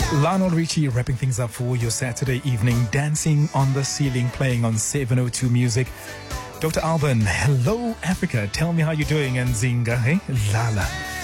Lionel Richie wrapping things up for your Saturday evening, dancing on the ceiling, playing on 702 Music. Dr. Alban, hello Africa, tell me how you're doing, and Zinga, hey, Lala.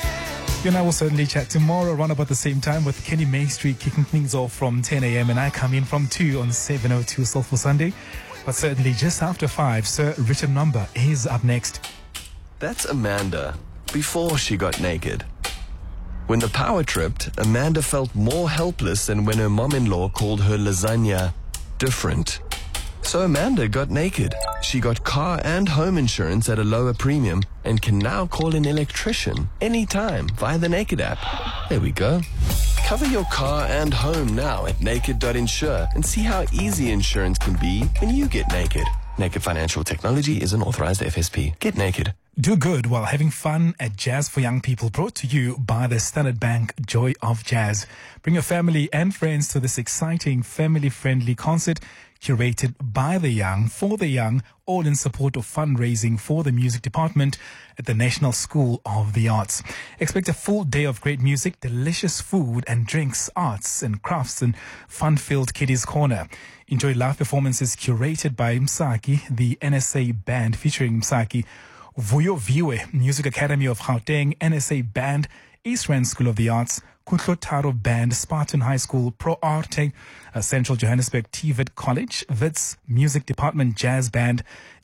You and I will certainly chat tomorrow around about the same time with Kenny Maestri kicking things off from 10 a.m. and I come in from 2 on 702 Soulful Sunday. But certainly just after 5, Sir Richard Number is up next. That's Amanda before she got naked. When the power tripped, Amanda felt more helpless than when her mom-in-law called her lasagna different. So Amanda got naked. She got car and home insurance at a lower premium and can now call an electrician anytime via the Naked app. There we go. Cover your car and home now at naked.insure and see how easy insurance can be when you get naked. Naked Financial Technology is an authorized FSP. Get naked. Do good while having fun at Jazz for Young People, brought to you by the Standard Bank Joy of Jazz. Bring your family and friends to this exciting family-friendly concert curated by the young, for the young, all in support of fundraising for the music department at the National School of the Arts. Expect a full day of great music, delicious food and drinks, arts and crafts, and fun-filled kiddies corner. Enjoy live performances curated by Msaki, the NSA band featuring Msaki, Vuyo Viwe, Music Academy of Gauteng, NSA Band, East Rand School of the Arts, Kutlo Taro Band, Spartan High School, Pro Arte, Central Johannesburg TVET College, WITS Music Department Jazz Band,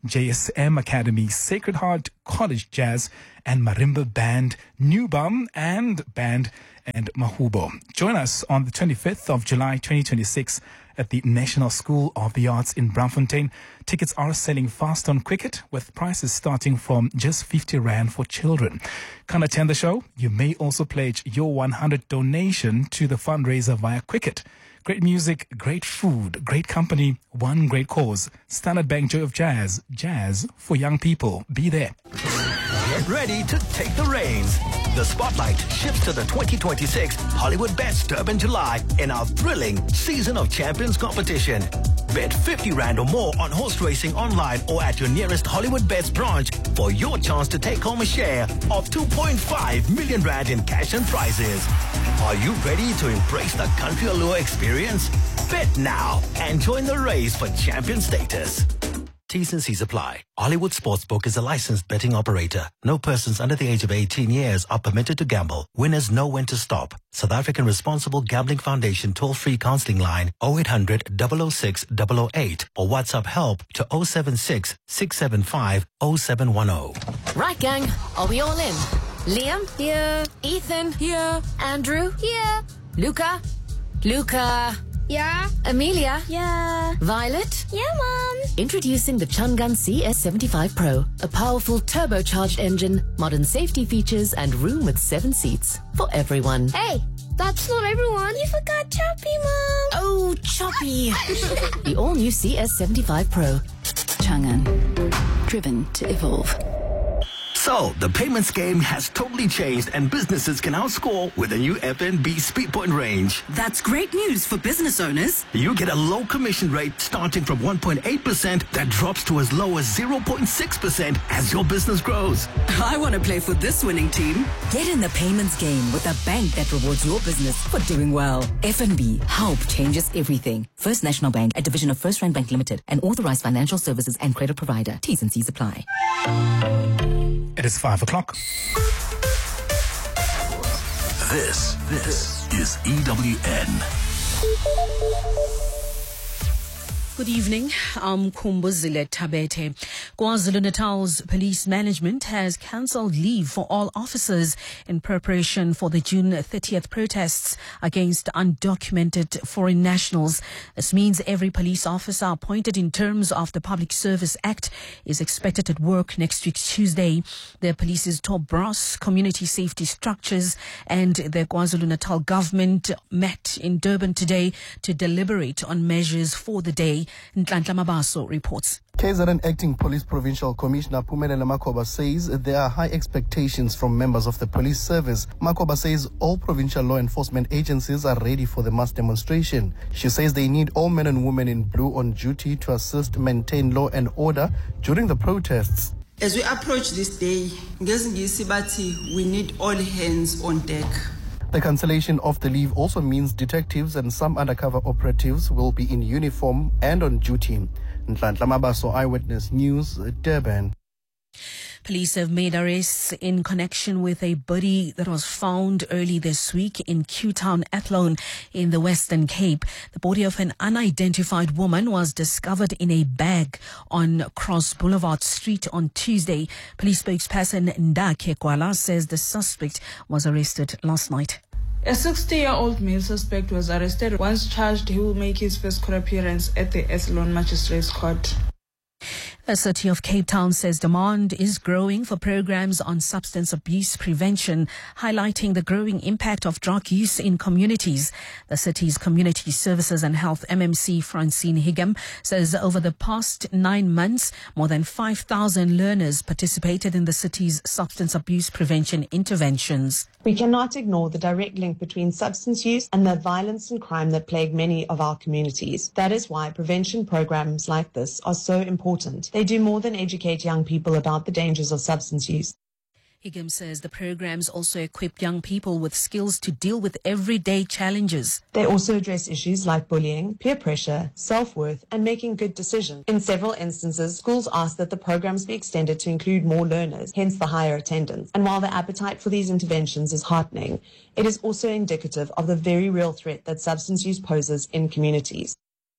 JSM Academy, Sacred Heart College Jazz, and Marimba Band, New Bum and Band, and Mahubo. Join us on the 25th of July 2026 at the National School of the Arts in Braamfontein. Tickets are selling fast on Quicket, with prices starting from just 50 Rand for children. Can't attend the show? You may also pledge your 100 donation to the fundraiser via Quicket. Great music, great food, great company, one great cause. Standard Bank Joy of Jazz. Jazz for young people. Be there. Get ready to take the reins. The spotlight shifts to the 2026 Hollywood Bets Durban July in our thrilling Season of Champions competition. Bet 50 Rand or more on horse racing online or at your nearest Hollywood Bets branch for your chance to take home a share of 2.5 million Rand in cash and prizes. Are you ready to embrace the country allure experience? Bet now and join the race for champion status. T's and C's apply. Hollywood Sportsbook is a licensed betting operator. No persons under the age of 18 years are permitted to gamble. Winners know when to stop. South African Responsible Gambling Foundation toll-free counseling line 0800 006 008 or WhatsApp help to 076 675 0710. Right, gang. Are we all in? Liam? Here. Ethan? Here. Andrew? Here. Luca? Yeah. Amelia? Yeah. Violet? Yeah, Mom. Introducing the Chungun CS75 Pro, a powerful turbocharged engine, modern safety features, and room with 7 seats for everyone. Hey, that's not everyone. You forgot Choppy, Mom. Oh, Choppy. The all-new CS75 Pro. Chungun. Driven to evolve. So, the payments game has totally changed and businesses can now score with the new FNB Speedpoint range. That's great news for business owners. You get a low commission rate starting from 1.8% that drops to as low as 0.6% as your business grows. I want to play for this winning team. Get in the payments game with a bank that rewards your business for doing well. FNB, help changes everything. First National Bank, a division of First Rand Bank Limited, an authorized financial services and credit provider. T's and C's apply. It is 5 o'clock. This is EWN. Good evening. I'm Kumbuzile Tabete. KwaZulu-Natal's police management has cancelled leave for all officers in preparation for the June 30th protests against undocumented foreign nationals. This means every police officer appointed in terms of the Public Service Act is expected at work next week Tuesday. The police's top brass, community safety structures, and the KwaZulu-Natal government met in Durban today to deliberate on measures for the day. Nhlanhla Mabaso reports. KZN Acting Police Provincial Commissioner Phumelela Makhoba says there are high expectations from members of the police service. Makhoba says all provincial law enforcement agencies are ready for the mass demonstration. She says they need all men and women in blue on duty to assist maintain law and order during the protests. As we approach this day, we need all hands on deck. The cancellation of the leave also means detectives and some undercover operatives will be in uniform and on duty. Nhlanhla Mabaso, Eyewitness News, Durban. Police have made arrests in connection with a body that was found early this week in Q-Town, Athlone in the Western Cape. The body of an unidentified woman was discovered in a bag on Cross Boulevard Street on Tuesday. Police spokesperson Ndakhe Kwala says the suspect was arrested last night. A 60-year-old male suspect was arrested. Once charged, he will make his first court appearance at the Athlone Magistrates Court. The City of Cape Town says demand is growing for programs on substance abuse prevention, highlighting the growing impact of drug use in communities. The city's Community Services and Health MMC Francine Higham says over the past 9 months, more than 5,000 learners participated in the city's substance abuse prevention interventions. We cannot ignore the direct link between substance use and the violence and crime that plague many of our communities. That is why prevention programs like this are so important. They do more than educate young people about the dangers of substance use. Higham says the programs also equip young people with skills to deal with everyday challenges. They also address issues like bullying, peer pressure, self-worth, and making good decisions. In several instances, schools ask that the programs be extended to include more learners, hence the higher attendance. And while the appetite for these interventions is heartening, it is also indicative of the very real threat that substance use poses in communities.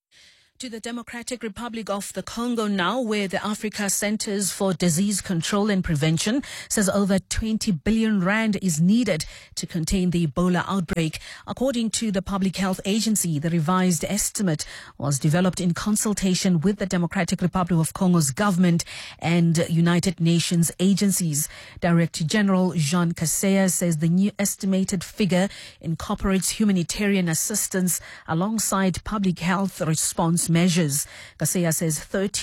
To the Democratic Republic of the Congo now, where the Africa Centers for Disease Control and Prevention says over 20 billion rand is needed to contain the Ebola outbreak. According to the Public Health Agency, the revised estimate was developed in consultation with the Democratic Republic of Congo's government and United Nations agencies. Director General Jean Kaseya says the new estimated figure incorporates humanitarian assistance alongside public health response measures. Kaseya says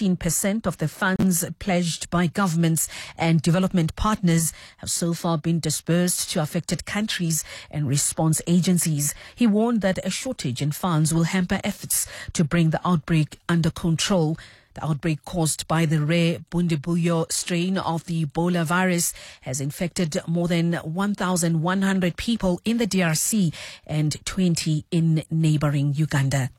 13% of the funds pledged by governments and development partners have so far been disbursed to affected countries and response agencies. He warned that a shortage in funds will hamper efforts to bring the outbreak under control. The outbreak caused by the rare Bundibugyo strain of the Ebola virus has infected more than 1,100 people in the DRC and 20 in neighboring Uganda.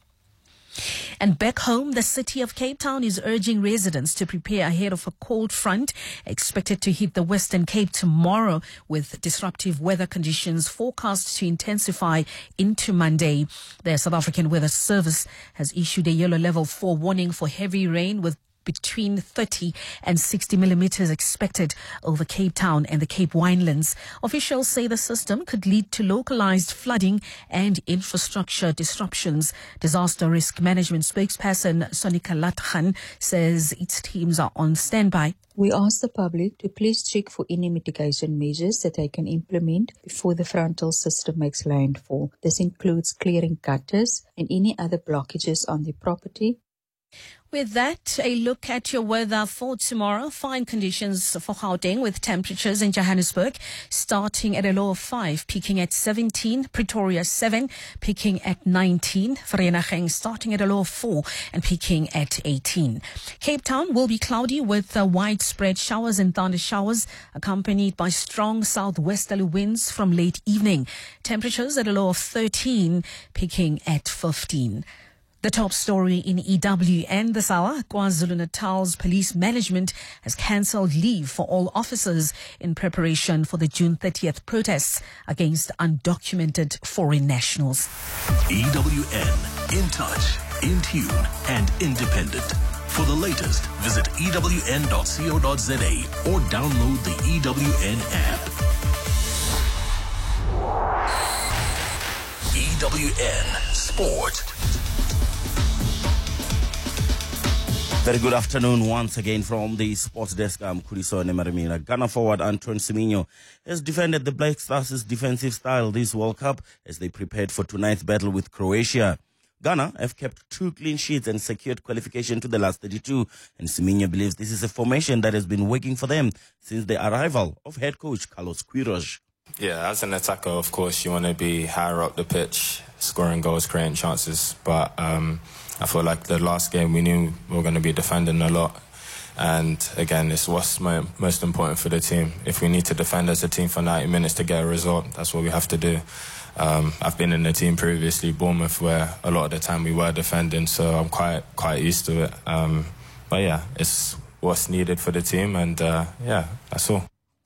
And back home, the City of Cape Town is urging residents to prepare ahead of a cold front expected to hit the Western Cape tomorrow, with disruptive weather conditions forecast to intensify into Monday. The South African Weather Service has issued a yellow level 4 warning for heavy rain with between 30 and 60 millimeters expected over Cape Town and the Cape Winelands. Officials say the system could lead to localized flooding and infrastructure disruptions. Disaster risk management spokesperson Sonika Lathan says its teams are on standby. We ask the public to please check for any mitigation measures that they can implement before the frontal system makes landfall. This includes clearing gutters and any other blockages on the property. With that, a look at your weather for tomorrow. Fine conditions for Gauteng with temperatures in Johannesburg starting at a low of 5, peaking at 17. Pretoria 7, peaking at 19. Vereeniging starting at a low of 4 and peaking at 18. Cape Town will be cloudy with widespread showers and thunder showers accompanied by strong southwesterly winds from late evening. Temperatures at a low of 13, peaking at 15. The top story in EW and this hour, KwaZulu-Natal's police management has cancelled leave for all officers in preparation for the June 30th protests against undocumented foreign nationals. EWN, in touch, in tune, and independent. For the latest, visit ewn.co.za or download the EWN app. EWN Sport. Very good afternoon once again from the sports desk. I'm Kudiso Nemarimina. Ghana forward Antoine Semenyo has defended the Black Stars' defensive style this World Cup as they prepared for tonight's battle with Croatia. Ghana have kept 2 clean sheets and secured qualification to the last 32, and Semenyo believes this is a formation that has been working for them since the arrival of head coach Carlos Queiroz. Yeah, as an attacker, of course, you want to be higher up the pitch, scoring goals, creating chances. But I feel like the last game we knew we were going to be defending a lot. And again, it's what's most important for the team. If we need to defend as a team for 90 minutes to get a result, that's what we have to do. I've been in the team previously, Bournemouth, where a lot of the time we were defending, so I'm quite used to it. But yeah, it's what's needed for the team, and yeah, that's all.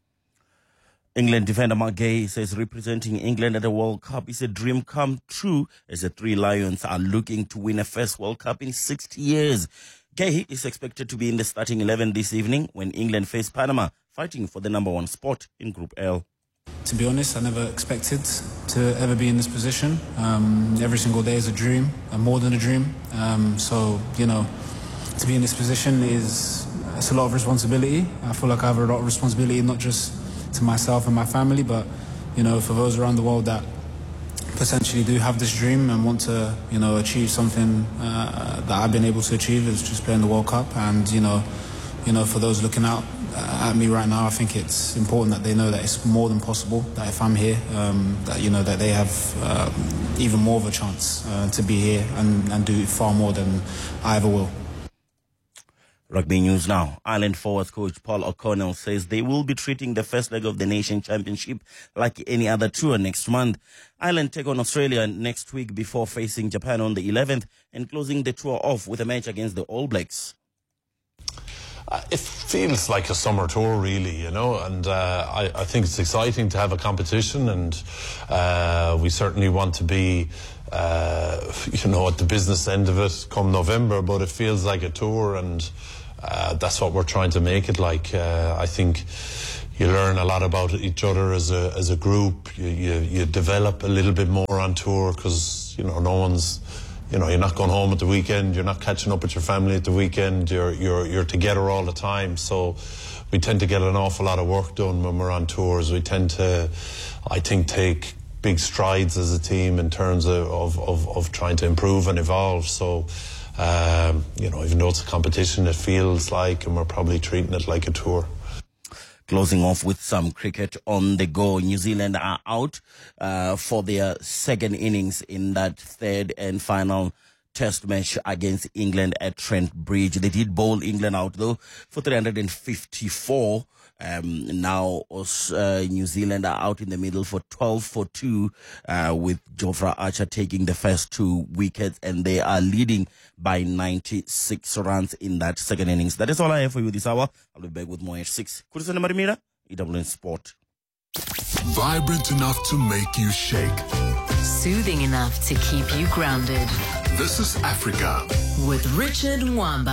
England defender Mark Gay says representing England at the World Cup is a dream come true, as the Three Lions are looking to win a first World Cup in 60 years. Gay is expected to be in the starting 11 this evening when England face Panama, fighting for the number 1 spot in Group L. To be honest, I never expected to ever be in this position. Every single day is a dream, more than a dream. So, you know, to be in this position it's a lot of responsibility. I feel like I have a lot of responsibility, not just to myself and my family, but, you know, for those around the world that potentially do have this dream and want to, you know, achieve something that I've been able to achieve, is just playing the World Cup. And, you know, for those looking out at me right now, I think it's important that they know that it's more than possible, that if I'm here, that, you know, that they have even more of a chance to be here and do far more than I ever will. Rugby news now. Ireland forwards coach Paul O'Connell says they will be treating the first leg of the Nation Championship like any other tour next month. Ireland take on Australia next week before facing Japan on the 11th and closing the tour off with a match against the All Blacks. It feels like a summer tour, really, you know, and I think it's exciting to have a competition, and we certainly want to be, you know, at the business end of it come November, but it feels like a tour, and that's what we're trying to make it like. I think you learn a lot about each other as a group. You develop a little bit more on tour because, you know, no one's, you know, you're not going home at the weekend, you're not catching up with your family at the weekend, you're together all the time. So we tend to get an awful lot of work done when we're on tours. We tend to, I think, take big strides as a team in terms of trying to improve and evolve. So, you know, even though it's a competition, it feels like, and we're probably treating it like a tour. Closing off with some cricket on the go. New Zealand are out for their second innings in that third and final test match against England at Trent Bridge. They did bowl England out, though, for 354. Now New Zealand are out in the middle for 12 for 2, with Jofra Archer taking the first 2 wickets, and they are leading by 96 runs in that second innings. That is all I have for you this hour. I'll be back with more at 6. Kurisana Marimira, EWN Sport. Vibrant enough to make you shake. Soothing enough to keep you grounded. This is Africa with Richard Mwamba.